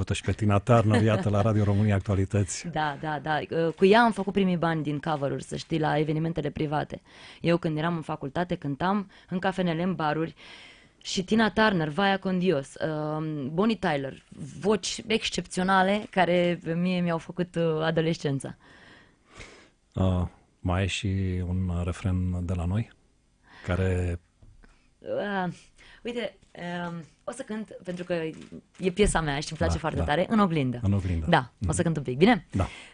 avut-o și pe Tina Turner, iată, la Radio România Actualități. Da, da, da. Cu ea am făcut primii bani din cover-uri, să știi, la evenimentele private. Eu când eram în facultate cântam în cafenele, în baruri și Tina Turner, Vaia con Dios, Bonnie Tyler, voci excepționale care mie mi-au făcut adolescența. Mai e și un refren de la noi care... Uite, o să cânt, pentru că e piesa mea și îmi place foarte tare, În oglindă. În oglindă. Da, o să cânt un pic, bine? Da.